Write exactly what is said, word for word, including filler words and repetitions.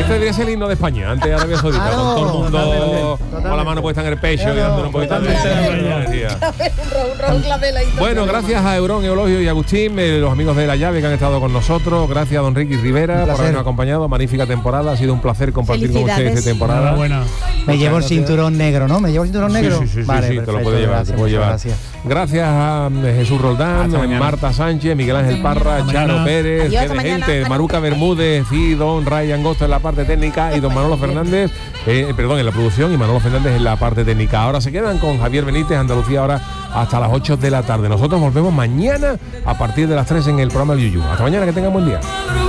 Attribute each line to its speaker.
Speaker 1: Este debería ser el himno de España, antes de Arabia Saudita,
Speaker 2: Claro,
Speaker 1: con todo el mundo
Speaker 2: totalmente,
Speaker 1: con la mano puesta en el pecho y dándole un poquito de energía.
Speaker 3: Un Raúl Clavel ahí.
Speaker 1: Bueno, gracias a Eurón, Eulogio y Agustín, eh, los amigos de La Llave que han estado con nosotros. Gracias a don Ricky Rivera por habernos acompañado. Magnífica temporada, ha sido un placer compartir con ustedes esta temporada.
Speaker 4: Buena.
Speaker 2: Me llevo el cinturón negro, ¿no? ¿Me llevo el cinturón negro?
Speaker 1: Sí, sí, sí,
Speaker 2: vale,
Speaker 1: sí, sí, te lo
Speaker 2: perfecto,
Speaker 1: puedes llevar,
Speaker 2: gracias,
Speaker 1: te puedes llevar.
Speaker 2: Gracias.
Speaker 1: Gracias a eh, Jesús Roldán, Marta Sánchez, Miguel Ángel Parra,
Speaker 4: Hasta
Speaker 1: Charo
Speaker 4: mañana.
Speaker 1: Pérez,
Speaker 3: Adiós,
Speaker 1: qué
Speaker 3: hasta
Speaker 1: de
Speaker 3: mañana.
Speaker 1: gente, Maruca Bermúdez y don Ray Angosto en la parte técnica y don Manolo Fernández, eh, perdón, en la producción y Manolo Fernández en la parte técnica. Ahora se quedan con Javier Benítez, Andalucía ahora hasta las ocho de la tarde. Nosotros volvemos mañana a partir de las tres en el programa del Yuyu. Hasta mañana, que tengan buen día.